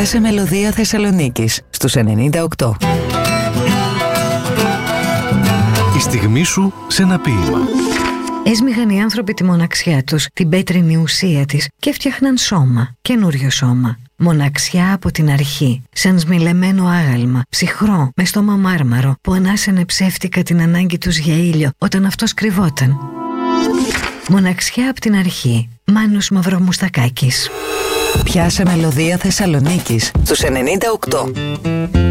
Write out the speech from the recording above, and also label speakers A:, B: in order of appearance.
A: Πιάσε μελωδία Θεσσαλονίκης στους 98.
B: Η στιγμή σου σε ένα ποίημα.
C: Έσμιγαν οι άνθρωποι τη μοναξιά τους, την πέτρινη ουσία της και έφτιαχναν σώμα, καινούριο σώμα. Μοναξιά από την αρχή, σαν σμιλεμένο άγαλμα, ψυχρό, με στόμα μάρμαρο, που ανάσαινε ψεύτικα την ανάγκη τους για ήλιο όταν αυτός κρυβόταν. Μοναξιά από την αρχή, Μάνος Μαυρομουστακάκης.
A: Πιάσε μελωδία Θεσσαλονίκης στους 98.